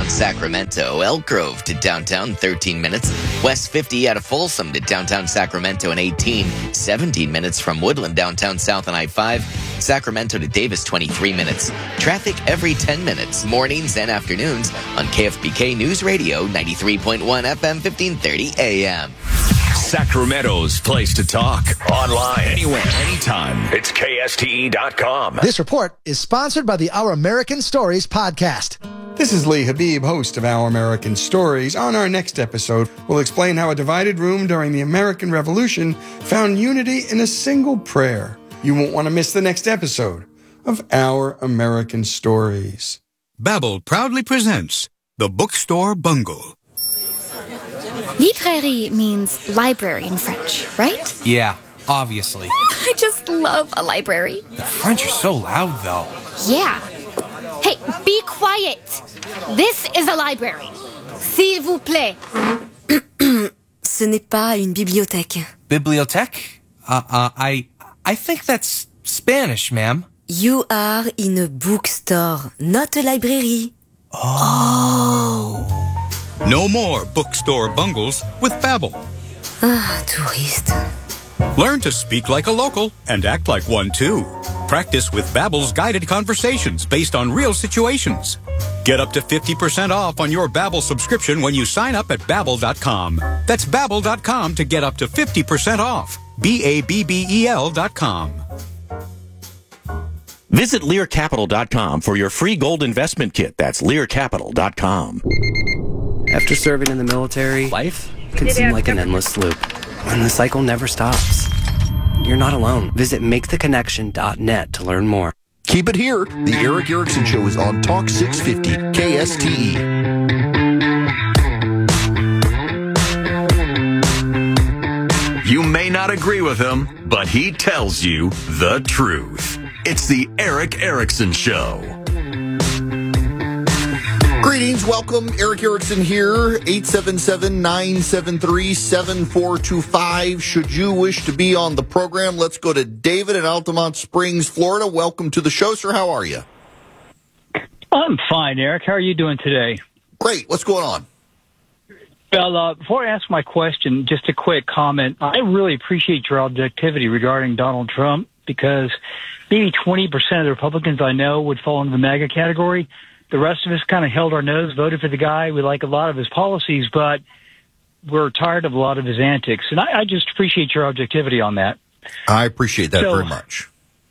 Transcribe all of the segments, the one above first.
downtown Sacramento. Elk Grove to downtown, 13 minutes. West 50 out of Folsom to downtown Sacramento in 18. 17 minutes from Woodland downtown south on I-5. Sacramento to Davis, 23 minutes. Traffic every 10 minutes, mornings and afternoons on KFBK News Radio, 93.1 FM, 1530 AM. Sacramento's place to talk. Online, anywhere, anytime. It's KSTE.com. This report is sponsored by the Our American Stories podcast. This is Lee Habib, host of Our American Stories. On our next episode, we'll explain how a divided room during the American Revolution found unity in a single prayer. You won't want to miss the next episode of Our American Stories. Babbel proudly presents The Bookstore Bungle. Librairie means library in French, right? Yeah, obviously. I just love a library. The French are so loud, though. Yeah. Hey, be quiet. This is a library. S'il vous plaît. Ce n'est pas une bibliothèque. Bibliothèque? I think that's Spanish, ma'am. You are in a bookstore, not a library. Oh. No more bookstore bungles with Babbel. Ah, touriste. Learn to speak like a local and act like one too. Practice with Babbel's guided conversations based on real situations. Get up to 50% off on your Babbel subscription when you sign up at Babbel.com. That's Babbel.com to get up to 50% off. Babbel.com. Visit LearCapital.com for your free gold investment kit. That's LearCapital.com. After serving in the military, life can seem like an endless loop, and the cycle never stops. You're not alone. Visit MakeTheConnection.net to learn more. Keep it here. The Eric Erickson Show is on Talk 650 KSTE. You may not agree with him, but he tells you the truth. It's the Eric Erickson Show. Greetings, welcome. Eric Erickson here, 877-973-7425. Should you wish to be on the program, let's go to David in Altamont Springs, Florida. Welcome to the show, sir. How are you? I'm fine, Eric. How are you doing today? Great. What's going on? Well, before I ask my question, just a quick comment. I really appreciate your objectivity regarding Donald Trump because maybe 20% of the Republicans I know would fall into the MAGA category. The rest of us kind of held our nose, voted for the guy. We like a lot of his policies, but we're tired of a lot of his antics. And I just appreciate your objectivity on that. I appreciate that very much.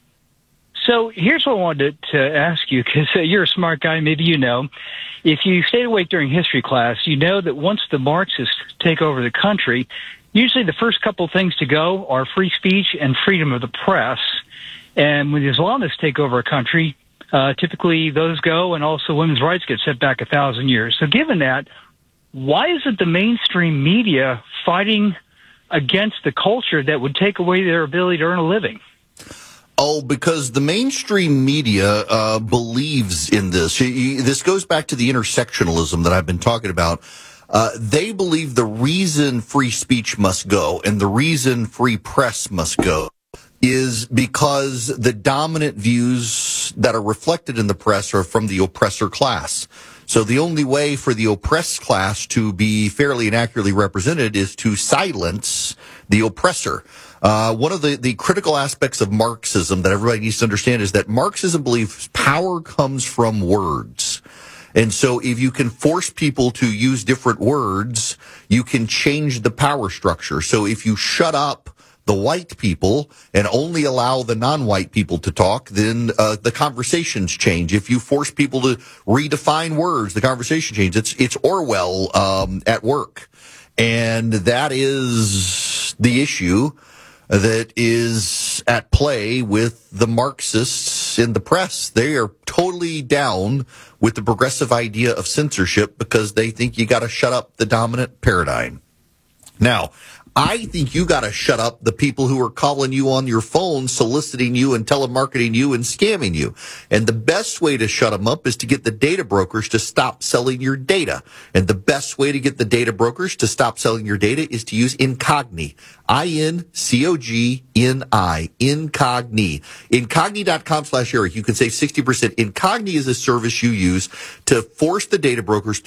So here's what I wanted to ask you, because you're a smart guy, maybe you know. If you stayed awake during history class, you know that once the Marxists take over the country, usually the first couple things to go are free speech and freedom of the press. And when the Islamists take over a country, typically those go, and also women's rights get set back 1,000 years. So given that, why isn't the mainstream media fighting against the culture that would take away their ability to earn a living? Oh, because the mainstream media believes in this. This goes back to the intersectionalism that I've been talking about. They believe the reason free speech must go and the reason free press must go is because the dominant views that are reflected in the press are from the oppressor class. So the only way for the oppressed class to be fairly and accurately represented is to silence the oppressor. One of the critical aspects of Marxism that everybody needs to understand is that Marxism believes power comes from words. And so if you can force people to use different words, you can change the power structure. So if you shut up the white people and only allow the non-white people to talk, then the conversations change. If you force people to redefine words, the conversation changes. It's Orwell at work. And that is the issue that is at play with the Marxists in the press. They are totally down with the progressive idea of censorship because they think you got to shut up the dominant paradigm. Now, I think you got to shut up the people who are calling you on your phone, soliciting you and telemarketing you and scamming you. And the best way to shut them up is to get the data brokers to stop selling your data. And the best way to get the data brokers to stop selling your data is to use Incogni. I-N-C-O-G-N-I. Incogni. Incogni.com/Eric. You can save 60%. Incogni is a service you use to force the data brokers